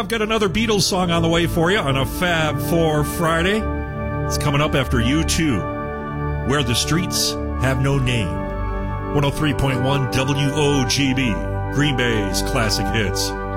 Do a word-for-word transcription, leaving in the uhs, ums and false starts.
I've got another Beatles song on the way for you on a Fab Four Friday. It's coming up after U two, Where the Streets Have No Name. one oh three point one W O G B, Green Bay's classic hits.